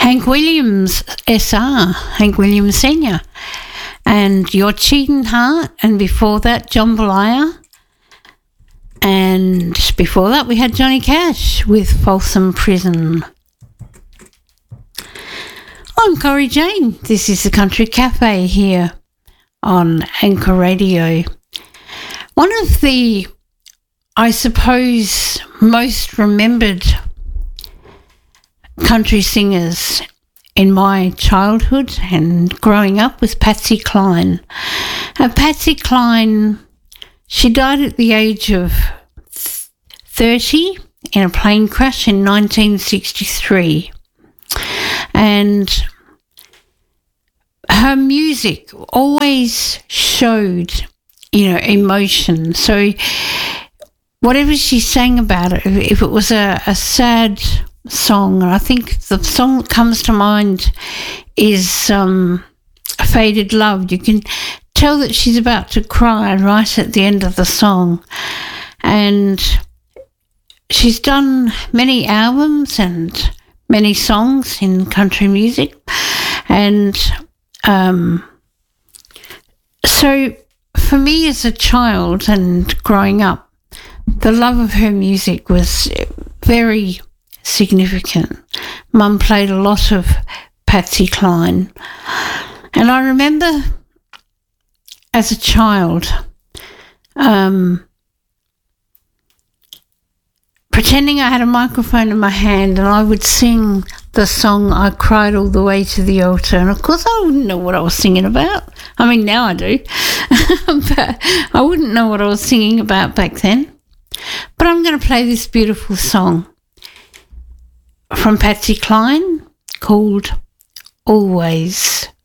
Hank Williams, SR, Hank Williams Sr., and Your Cheating Heart, and before that, Jambalaya. And before that, we had Johnny Cash with Folsom Prison. I'm Corrie Jane. This is the Country Cafe here on Anchor Radio. One of the, I suppose, most remembered country singers in my childhood and growing up was Patsy Cline. Patsy Cline, she died at the age of 30 in a plane crash in 1963. And her music always showed, emotion. So whatever she sang about it, if it was a sad song, and I think the song that comes to mind is Faded Love. You can tell that she's about to cry right at the end of the song. And she's done many albums and many songs in country music. And so for me as a child and growing up, the love of her music was very significant. Mum played a lot of Patsy Cline. And I remember as a child pretending I had a microphone in my hand and I would sing the song I Cried All the Way to the Altar. And of course I wouldn't know what I was singing about. I mean, now I do. But I wouldn't know what I was singing about back then. But I'm going to play this beautiful song from Patsy Cline called Always.